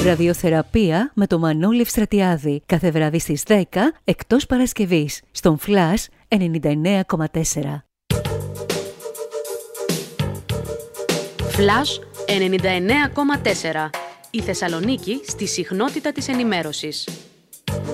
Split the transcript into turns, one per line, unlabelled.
Ραδιοθεραπεία με το Μανώλη Ευστρατιάδη. Κάθε βράδυ στις 10, εκτός Παρασκευής. Στον Flash 99,4.
Flash 99,4. Η Θεσσαλονίκη στη συχνότητα της ενημέρωσης.